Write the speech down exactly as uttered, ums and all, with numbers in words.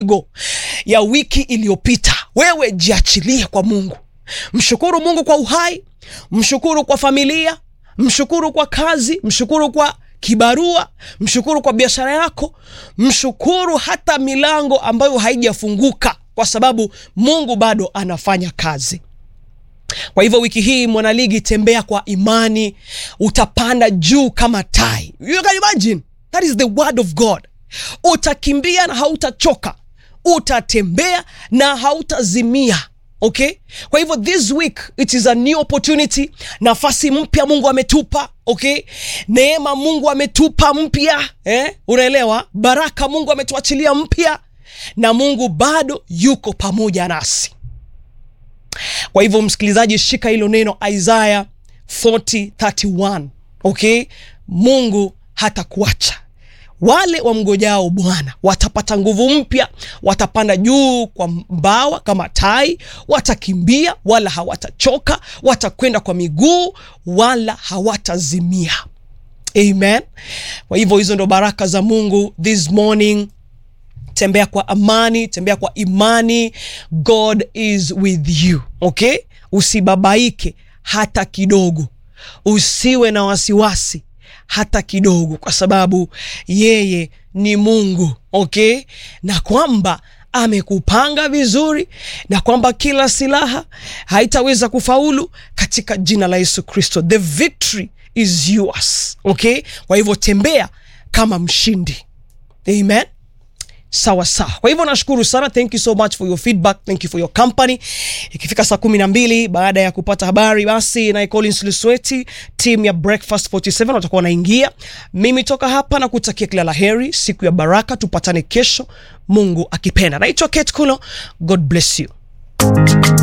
go ya wiki iliyopita. Wewe jiachilie kwa Mungu. Mshukuru Mungu kwa uhai, mshukuru kwa familia, mshukuru kwa kazi, mshukuru kwa kibarua, mshukuru kwa biashara yako, mshukuru hata milango ambayo haijafunguka, kwa sababu Mungu bado anafanya kazi. Kwa hivyo wiki hii mwanaligi, tembea kwa imani, utapanda juu kama tai. You can imagine, that is the word of God. Utakimbia na hautachoka, utatembea na hautazimia. Okay? Kwa hivyo this week it is a new opportunity. Nafasi mpya Mungu ametupa. Okay? Neema Mungu ametupa mpya. Eh? Unaelewa? Baraka Mungu ametuachilia mpya. Na Mungu bado yuko pamoja nasi. Kwa hivyo msikilizaji, shika hilo neno Isaiah arobaini thelathini na moja. Okay? Mungu hatakuacha. Wale wamngojao Bwana watapata nguvu mpya, watapanda juu kwa mbawa kama tai, watakimbia wala hawatachoka, watakwenda kwa miguu wala hawatazimia. Amen. Kwa hivyo hizo ndo baraka za Mungu this morning. Tembea kwa amani, tembea kwa imani. God is with you. Okay? Usibabaike hata kidogo. Usiwe na wasiwasi hata kidogo, kwa sababu yeye ni Mungu. Okay? Na kwamba amekupanga vizuri, na kwamba kila silaha haitaweza kufaulu katika jina la Yesu Kristo. The victory is yours. Okay? Kwa hivyo tembea kama mshindi. Amen. Sawa sawa. Kwa hivyo nashukuru sana. Thank you so much for your feedback. Thank you for your company. Ikifika saa kumi na mbili baada ya kupata habari, basi na Collins Lusweti, team ya Breakfast arobaini na saba watakuwa wanaingia. Mimi toka hapa na kutakia kila laheri, siku ya baraka. Tupatane kesho Mungu akipenda. Naitwa Kate Kulo. God bless you.